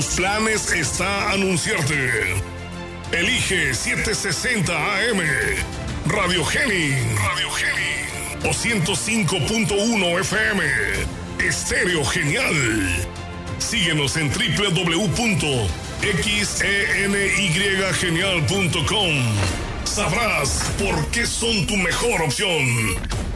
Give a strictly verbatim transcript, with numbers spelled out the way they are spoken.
Planes está anunciarte. Elige setecientos sesenta A M, Radio Geni, Radio Geni, doscientos cinco punto uno F M, Estéreo Genial. Síguenos en doble u doble u doble u punto xeny genial punto com. Sabrás por qué son tu mejor opción.